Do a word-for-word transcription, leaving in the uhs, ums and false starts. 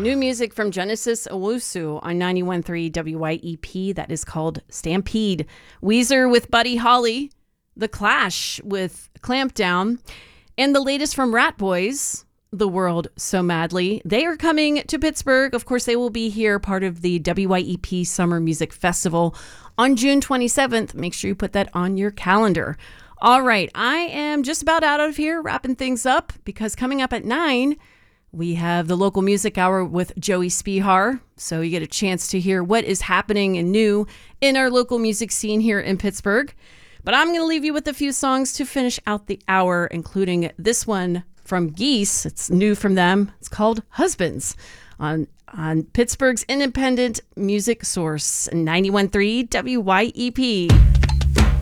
New music from Genesis Owusu on ninety-one point three W Y E P. That is called Stampede. Weezer with Buddy Holly. The Clash with Clampdown. And the latest from Rat Boys, The World So Madly. They are coming to Pittsburgh. Of course, they will be here, part of the W Y E P Summer Music Festival on June twenty-seventh. Make sure you put that on your calendar. All right, I am just about out of here, wrapping things up, because coming up at nine, we have the local music hour with Joey Spihar. So you get a chance to hear what is happening and new in our local music scene here in Pittsburgh. But I'm going to leave you with a few songs to finish out the hour, including this one from Geese. It's new from them. It's called Husbands on, on Pittsburgh's independent music source, ninety-one point three W Y E P.